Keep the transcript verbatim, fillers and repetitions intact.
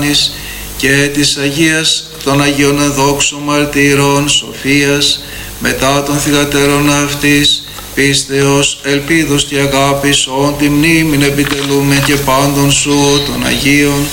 Ιωάννης και της Αγίας των Αγίων Ενδόξων Μαρτύρων Σοφίας, μετά των θυγατέρων αυτής, πίστεως, ελπίδος και αγάπης, όν τη μνήμην επιτελούμε και πάντων σου των Αγίων,